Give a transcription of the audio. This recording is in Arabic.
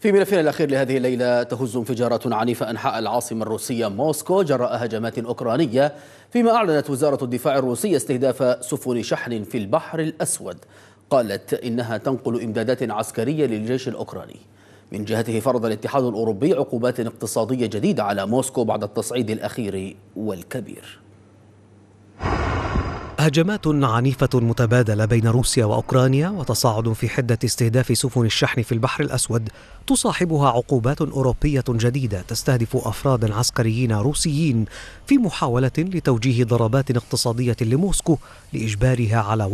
في ملفنا الأخير لهذه الليلة، تهز انفجارات عنيفة أنحاء العاصمة الروسية موسكو جراء هجمات أوكرانية، فيما أعلنت وزارة الدفاع الروسية استهداف سفن شحن في البحر الأسود. قالت إنها تنقل إمدادات عسكرية للجيش الأوكراني. من جهته فرض الاتحاد الأوروبي عقوبات اقتصادية جديدة على موسكو بعد التصعيد الأخير والكبير. هجمات عنيفة متبادلة بين روسيا وأوكرانيا وتصاعد في حدة استهداف سفن الشحن في البحر الأسود تصاحبها عقوبات أوروبية جديدة تستهدف أفراد عسكريين روسيين في محاولة لتوجيه ضربات اقتصادية لموسكو لإجبارها على